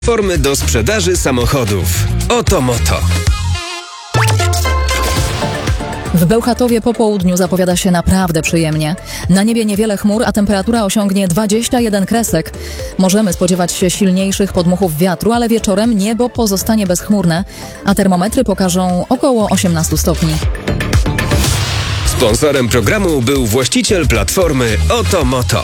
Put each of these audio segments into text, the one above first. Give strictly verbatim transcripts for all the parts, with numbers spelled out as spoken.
Formy do sprzedaży samochodów. Oto Moto. W Bełchatowie po południu zapowiada się naprawdę przyjemnie. Na niebie niewiele chmur, a temperatura osiągnie dwadzieścia jeden kresek. Możemy spodziewać się silniejszych podmuchów wiatru, ale wieczorem niebo pozostanie bezchmurne, a termometry pokażą około osiemnaście stopni. Sponsorem programu był właściciel platformy Oto Moto.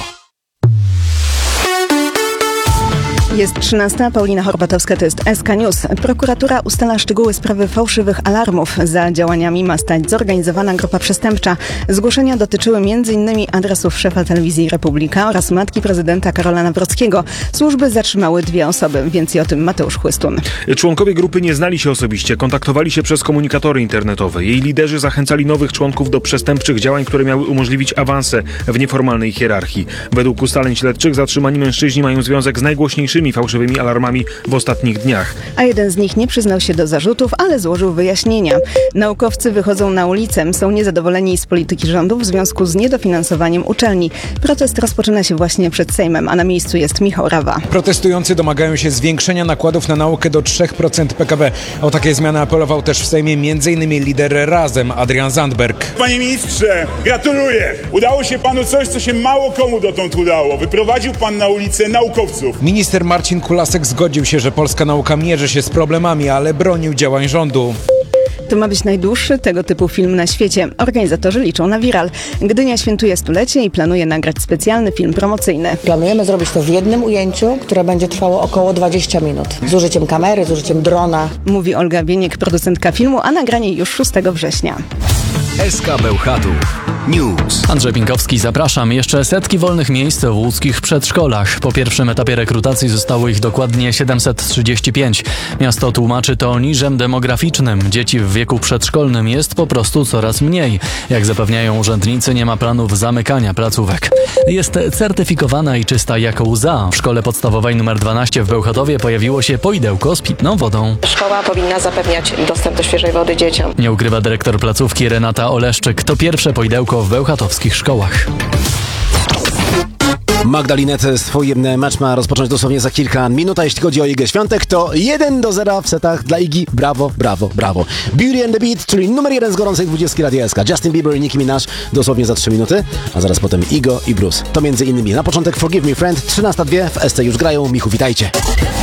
Jest trzynasta, Paulina Horbatowska, to jest S K News. Prokuratura ustala szczegóły sprawy fałszywych alarmów. Za działaniami ma stać zorganizowana grupa przestępcza. Zgłoszenia dotyczyły między innymi adresów szefa telewizji Republika oraz matki prezydenta Karola Nawrockiego. Służby zatrzymały dwie osoby. Więcej o tym Mateusz Chłystun. Członkowie grupy nie znali się osobiście, kontaktowali się przez komunikatory internetowe. Jej liderzy zachęcali nowych członków do przestępczych działań, które miały umożliwić awanse w nieformalnej hierarchii. Według ustaleń śledczych zatrzymani mężczyźni mają związek z najgłośniejszymi fałszywymi alarmami w ostatnich dniach. A jeden z nich nie przyznał się do zarzutów, ale złożył wyjaśnienia. Naukowcy wychodzą na ulicę, są niezadowoleni z polityki rządu w związku z niedofinansowaniem uczelni. Protest rozpoczyna się właśnie przed Sejmem, a na miejscu jest Michał Rawa. Protestujący domagają się zwiększenia nakładów na naukę do trzy procent P K B. O takie zmiany apelował też w Sejmie m.in. lider Razem Adrian Zandberg. Panie ministrze, gratuluję! Udało się panu coś, co się mało komu dotąd udało. Wyprowadził pan na ulicę naukowców. Minister Marcin Kulasek zgodził się, że polska nauka mierzy się z problemami, ale bronił działań rządu. To ma być najdłuższy tego typu film na świecie. Organizatorzy liczą na viral. Gdynia świętuje stulecie i planuje nagrać specjalny film promocyjny. Planujemy zrobić to w jednym ujęciu, które będzie trwało około dwadzieścia minut. Z użyciem kamery, z użyciem drona. Mówi Olga Wieniek, producentka filmu, a nagranie już szóstego września. S K Bełchatów News. Andrzej Pinkowski, zapraszam. Jeszcze setki wolnych miejsc w łódzkich przedszkolach. Po pierwszym etapie rekrutacji zostało ich dokładnie siedemset trzydzieści pięć. Miasto tłumaczy to niżem demograficznym. Dzieci w wieku przedszkolnym jest po prostu coraz mniej. Jak zapewniają urzędnicy, nie ma planów zamykania placówek. Jest certyfikowana i czysta jak łza. W szkole podstawowej numer dwanaście w Bełchatowie pojawiło się poidełko z pitną wodą. Szkoła powinna zapewniać dostęp do świeżej wody dzieciom. Nie ukrywa dyrektor placówki Renata Oleszczyk. To pierwsze poidełko w bełchatowskich szkołach. Magdalinet swój mecz ma rozpocząć dosłownie za kilka minut, a jeśli chodzi o Igę Świątek, to jeden do zera w setach dla Igi. Brawo, brawo, brawo. Beauty and the Beat, czyli numer jeden z gorącej dwudziestki Radia S K. Justin Bieber i Nicki Minaj dosłownie za trzy minuty, a zaraz potem Igo i Bruce. To między innymi na początek Forgive Me Friend, trzynasta dwie w S C już grają. Michu, witajcie.